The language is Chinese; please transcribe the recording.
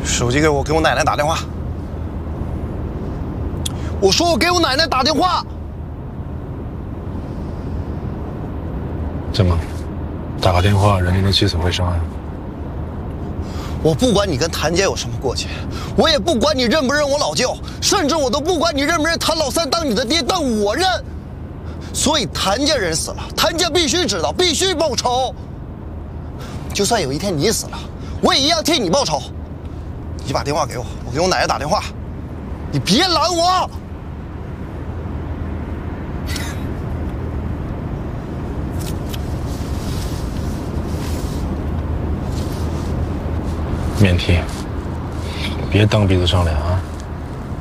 手机给我奶奶打电话。我说我给我奶奶打电话。 怎么，打个电话人就能起死回生啊？ 我不管你跟谭家有什么过节，我也不管你认不认我老舅，甚至我都不管你认不认谭老三当你的爹，但我认。所以谭家人死了，谭家必须知道，必须报仇。就算有一天你死了，我也一样替你报仇。你把电话给我，我给我奶奶打电话。你别拦我！ 免提，别蹬鼻子上脸啊！